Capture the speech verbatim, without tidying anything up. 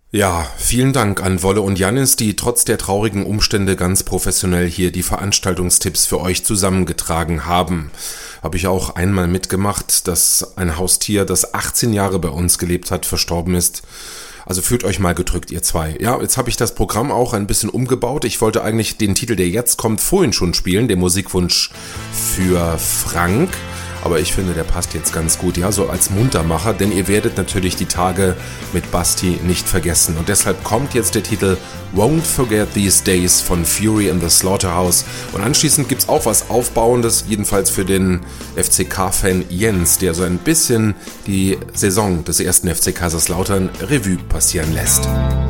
Ja, vielen Dank an Wolle und Jannis, die trotz der traurigen Umstände ganz professionell hier die Veranstaltungstipps für euch zusammengetragen haben. Habe ich auch einmal mitgemacht, dass ein Haustier, das achtzehn Jahre bei uns gelebt hat, verstorben ist. Also fühlt euch mal gedrückt, ihr zwei. Ja, jetzt habe ich das Programm auch ein bisschen umgebaut. Ich wollte eigentlich den Titel, der jetzt kommt, vorhin schon spielen, den Musikwunsch für Frank. Aber ich finde, der passt jetzt ganz gut, ja, so als Muntermacher, denn ihr werdet natürlich die Tage mit Basti nicht vergessen. Und deshalb kommt jetzt der Titel Won't Forget These Days von Fury in the Slaughterhouse. Und anschließend gibt's auch was Aufbauendes, jedenfalls für den F C K-Fan Jens, der so ein bisschen die Saison des ersten F C Kaiserslautern Revue passieren lässt.